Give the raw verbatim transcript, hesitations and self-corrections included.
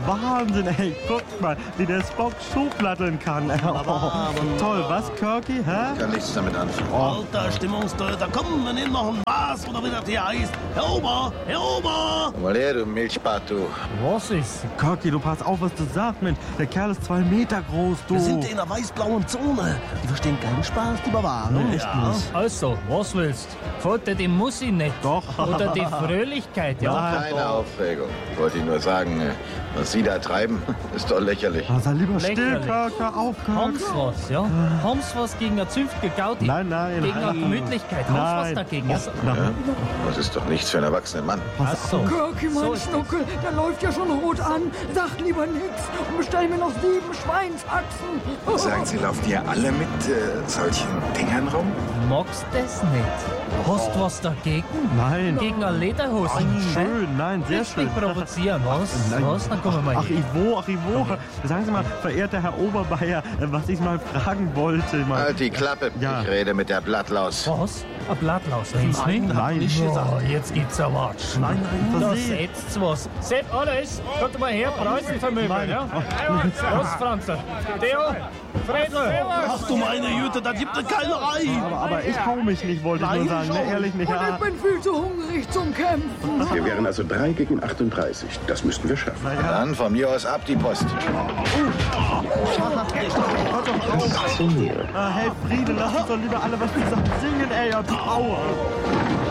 Wahnsinn, ey. Guck mal, wie der Spock Schuhplatteln kann. Oh, toll, was, Kirky, hä? Ich kann nichts damit anfangen. Oh. Alter Stimmungstöter, komm, wir nehmen noch ein Maß oder wie das hier heißt. Herr Ober, Herr Ober! Komm mal her, du Milchbart, du. Was ist? Kirky, du pass auf, was du sagst, Mensch. Der Kerl ist zwei Meter groß, du. Wir sind in der weiß-blauen Zone. Die verstehen keinen Spaß, die Bewahrung. Nee, echt ja. nicht. Also, was willst? Gefällt dir die Musik nicht? Doch. Oder die Fröhlichkeit, ja? Nein. Keine Aufregung. Ich wollte Ihnen nur sagen, was Sie da treiben, ist doch lächerlich. Oh, sei lieber still, Lächerlich. Kirky, auf, Haben's Kirky. was, ja? Haben's was gegen eine zünftige Gaudi? Nein, nein, Gegen eine nein. Gemütlichkeit? Haben's was Nein. dagegen? Oh, Also, na, Ja? Das ist doch nichts für einen erwachsenen Mann. ach so. Kirky, mein So ist Schnuckel, der läuft ja schon rot an. Sag lieber nix und bestell mir noch sieben Schweinsachsen. Sagen Sie, laufen hier alle mit äh, solchen Dingern rum? Magst das nicht? Hast du was dagegen? Nein. Gegen eine Lederhose? Schön, nein, sehr Willst schön. dich provozieren, was? Nein. Was? Dann kommen wir mal Ach, hin. Ivo, ach, Ivo. Sagen Sie mal, verehrter Herr Oberbayer, äh, was ich mal fragen wollte. Mal. Halt die Klappe. Ja. Ich rede mit der Blattlaus. Was? Ein Blattlaus, meinst du? Nein, nein. Nicht gesagt. Oh, jetzt gibt's ein Watsch. Nein, nein, Da versehen. setzt was. Seht alles. Kommt mal her, Preußenvermögen, Nein. ja? Was, Franzl? Theo? Fredel? Ach du meine Güte, da gibt es keine Ei. Aber, aber ich hau mich nicht, wollte ich nur sagen. Ne, ehrlich nicht. Und Ja. ich bin viel zu hungrig zum Kämpfen. Wir wären also drei gegen achtunddreißig. Das müssten wir schaffen. Dann von mir aus ab die Post. Ah, hey Friede, lass uns doch lieber alle was zusammen singen, ey, und Power.